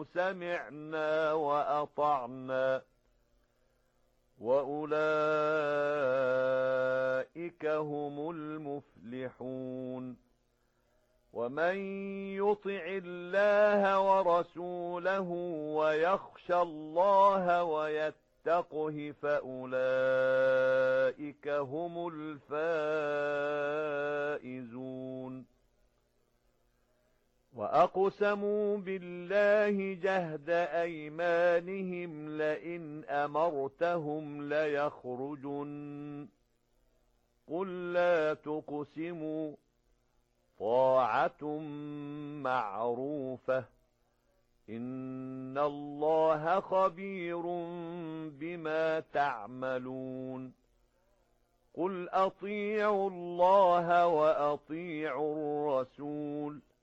سمعنا وأطعنا وأولئك هم المفلحون ومن يطع الله ورسوله ويخشى الله ويتقه فأولئك هم الفائزون وأقسموا بالله جهد أيمانهم لئن أمرتهم ليخرجن قل لا تقسموا طاعة معروفة إن الله خبير بما تعملون قل أطيعوا الله وأطيعوا الرسول